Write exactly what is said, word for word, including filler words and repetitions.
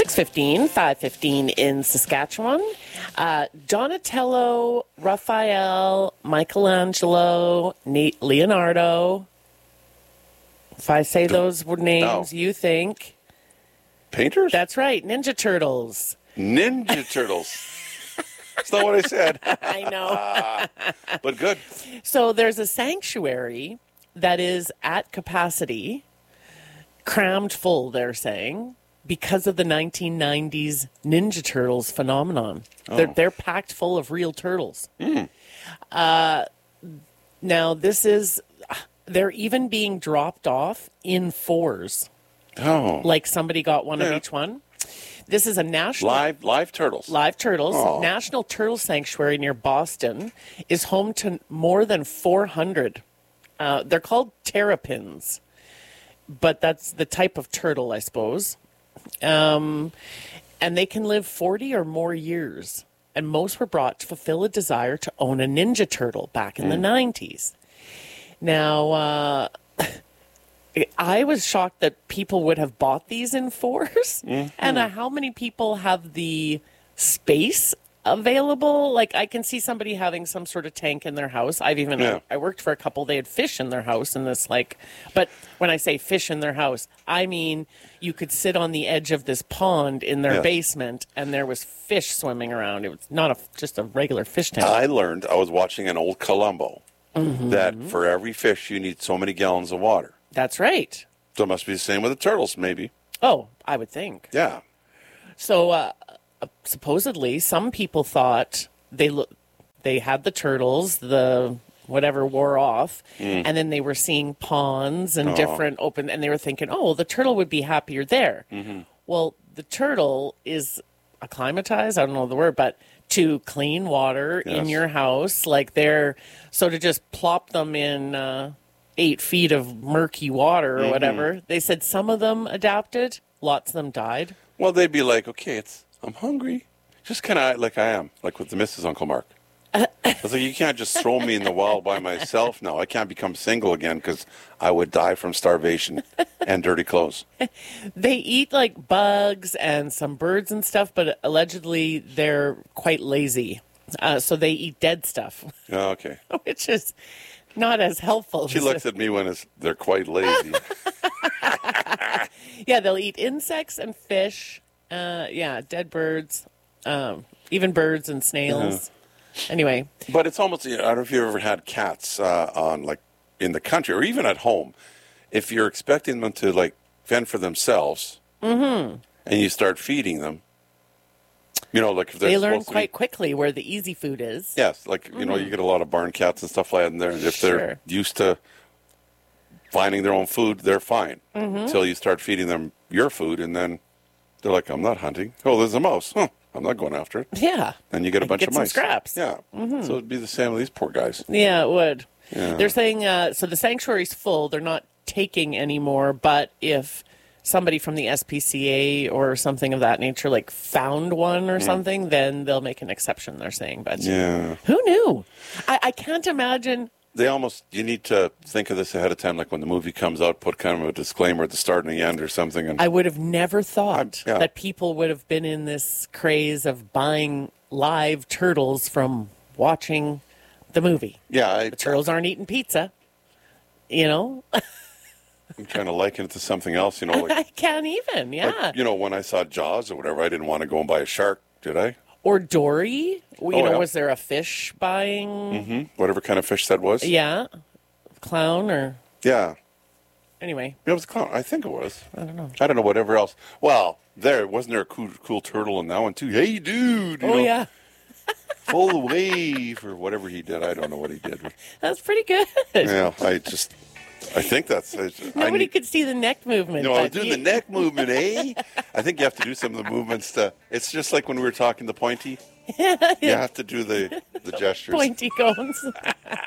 six fifteen, five fifteen in Saskatchewan. Uh, Donatello, Raphael, Michelangelo, Nate, Leonardo. If I say those were names, no. you think. Painters? That's right, Ninja Turtles. Ninja Turtles. That's not what I said. I know. But good. So there's a sanctuary that is at capacity, crammed full, they're saying, because of the nineteen nineties Ninja Turtles phenomenon. Oh. They're, they're packed full of real turtles. Mm. Uh, now, this is... They're even being dropped off in fours. Oh. Like somebody got one yeah. of each one. This is a national... Live live turtles. Live turtles. Oh. National Turtle Sanctuary near Boston is home to more than four hundred. Uh, they're called terrapins, but that's the type of turtle, I suppose. Um, and they can live forty or more years. And most were brought to fulfill a desire to own a Ninja Turtle back in mm. the nineties. Now, uh, I was shocked that people would have bought these in fours. Mm-hmm. And uh, how many people have the space available? Like, I can see somebody having some sort of tank in their house. I've even, yeah. I, I worked for a couple, they had fish in their house in this, like, but when I say fish in their house, I mean, you could sit on the edge of this pond in their yes. basement and there was fish swimming around. It was not a, just a regular fish tank. I learned, I was watching an old Columbo. Mm-hmm. That for every fish, you need so many gallons of water. That's right. So it must be the same with the turtles, maybe. Oh, I would think. Yeah. So uh, uh, supposedly, some people thought they lo- they had the turtles, the whatever wore off, mm. and then they were seeing ponds and oh. different open, and they were thinking, oh, the turtle would be happier there. Mm-hmm. Well, the turtle is acclimatized, I don't know the word, but to clean water yes. in your house, like they're, so to just plop them in uh, eight feet of murky water or mm-hmm. whatever, they said some of them adapted, lots of them died. Well, they'd be like, okay, it's I'm hungry. Just kind of like I am, like with the Missus Uncle Mark. I was like, you can't just throw me in the wild by myself now. I can't become single again because I would die from starvation and dirty clothes. They eat like bugs and some birds and stuff, but allegedly they're quite lazy. Uh, so they eat dead stuff. Oh, okay. Which is not as helpful. She looks at me when it's, they're quite lazy. Yeah, they'll eat insects and fish. Uh, yeah, dead birds, um, even birds and snails. Uh-huh. Anyway. But it's almost, I don't know if you've ever had cats uh, on, like, in the country or even at home. If you're expecting them to, like, fend for themselves mm-hmm. and you start feeding them, you know, like if they're they learn quite be, quickly where the easy food is. Yes, like, you mm-hmm. know, you get a lot of barn cats and stuff like that in there. And if sure. they're used to finding their own food, they're fine. Mm-hmm. Until you start feeding them your food and then they're like, I'm not hunting. Oh, there's a mouse. Huh. I'm not going after it. Yeah. And you get a bunch get of mice. Some scraps. Yeah. Mm-hmm. So it'd be the same with these poor guys. Yeah, it would. Yeah. They're saying, uh, so the sanctuary's full. They're not taking anymore. But if somebody from the S P C A or something of that nature, like, found one or mm. something, then they'll make an exception, they're saying. But yeah. Who knew? I, I can't imagine... They almost, you need to think of this ahead of time, like when the movie comes out, put kind of a disclaimer at the start and the end or something. And I would have never thought yeah. that people would have been in this craze of buying live turtles from watching the movie. Yeah. I, the turtles aren't eating pizza, you know? I'm trying to liken it to something else, you know. Like, I can't even, yeah. Like, you know, when I saw Jaws or whatever, I didn't want to go and buy a shark, did I? Or Dory. You oh, know, yeah. was there a fish buying? Mm-hmm. Whatever kind of fish that was. Yeah. Clown or? Yeah. Anyway. It was a clown. I think it was. I don't know. I don't know, whatever else. Well, there, wasn't there a cool, cool turtle in that one, too? Hey, dude. You oh, know, yeah. full wave or whatever he did. I don't know what he did. That's pretty good. Yeah, I just... I think that's... I, Nobody I, could see the neck movement. No, I was doing you... the neck movement, eh? I think you have to do some of the movements. To, it's just like when we were talking to Pointy. You have to do the, the gestures. Pointy cones.